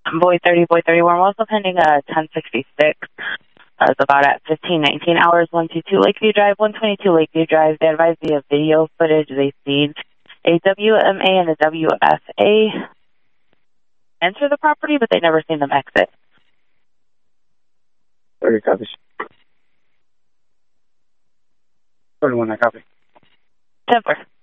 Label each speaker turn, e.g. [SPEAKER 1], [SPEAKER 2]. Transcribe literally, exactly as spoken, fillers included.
[SPEAKER 1] Boy thirty, Boy thirty-one, we're also pending a ten sixty-six. Uh, it's about at fifteen nineteen hours, one two two Lakeview Drive, one twenty-two Lakeview Drive. They advised via video footage they seen a W M A and a W F A enter the property, but they never seen them exit.
[SPEAKER 2] thirty copies. thirty-one, I copy.
[SPEAKER 1] ten four.